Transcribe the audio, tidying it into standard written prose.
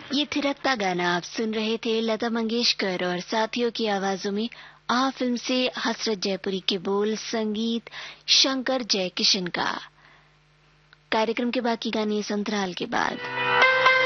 ये थिरकता गाना आप सुन रहे थे लता मंगेशकर और साथियों की आवाजों में आ फिल्म से हसरत जयपुरी के बोल, संगीत शंकर जयकिशन का। कार्यक्रम के बाकी गाने इस अंतराल के बाद।